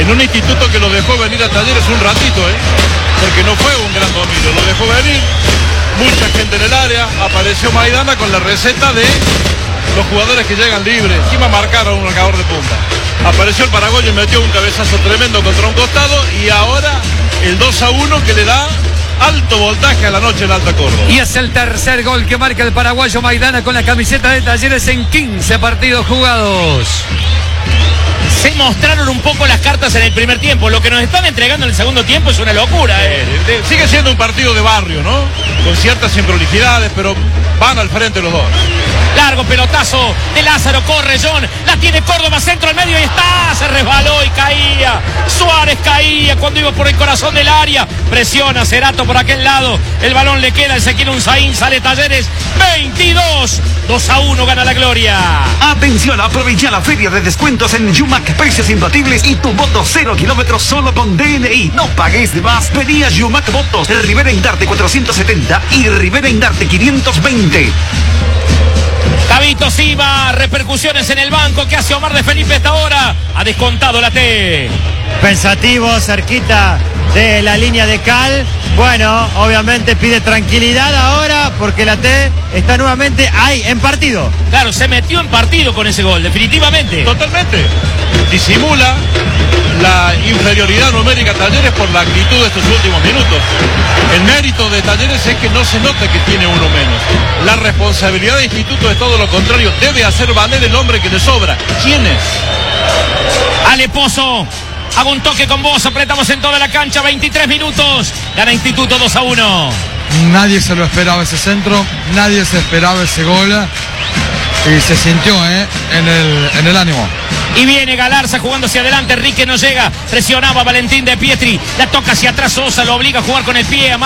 en un instituto que lo dejó venir a Talleres un ratito, porque no fue un gran dominio, lo dejó venir, mucha gente en el área, apareció Maidana con la receta de los jugadores que llegan libres. ¿Quién va a marcar a un marcador de punta? Apareció el paraguayo y metió un cabezazo tremendo contra un costado, y ahora el 2-1 que le da alto voltaje a la noche en Alta Córdoba. Y es el tercer gol que marca el paraguayo Maidana con la camiseta de Talleres en 15 partidos jugados. Se mostraron un poco las cartas en el primer tiempo. Lo que nos están entregando en el segundo tiempo es una locura. Sigue siendo un partido de barrio, ¿no? Con ciertas improlijidades, pero van al frente los dos. Largo pelotazo de Lázaro, corre John, la tiene Córdoba, centro al medio y está, se resbaló y caía. Suárez caía cuando iba por el corazón del área. Presiona Cerato por aquel lado, el balón le queda, Ezequiel Unzaín, sale Talleres, 22, 2-1 gana la Gloria. Atención, aprovecha la feria de descuentos en Yumac, precios imbatibles y tu moto 0 kilómetros solo con DNI. No pagues de más. Pedí a Yumac Motos, Rivera Indarte 470 y Rivera Indarte 520. Gabito Silva, repercusiones en el banco. ¿Qué hace Omar de Felipe esta hora? Ha descontado la T. Pensativo, cerquita de la línea de Cal. Bueno, obviamente pide tranquilidad ahora porque la T está nuevamente ahí, en partido. Claro, se metió en partido con ese gol, definitivamente. Totalmente. Disimula la inferioridad numérica Talleres por la actitud de estos últimos minutos. El mérito de Talleres es que no se nota que tiene uno menos. La responsabilidad de Instituto es todo lo contrario. Debe hacer valer el hombre que le sobra. ¿Quién es? Ale Pozo. Hago un toque con vos, apretamos en toda la cancha, 23 minutos. Gana Instituto 2-1. Nadie se lo esperaba ese centro, nadie se esperaba ese gol. Y se sintió en el ánimo. Y viene Galarza jugando hacia adelante, Enrique no llega, presionaba a Valentín de Pietri, la toca hacia atrás Sosa, lo obliga a jugar con el pie.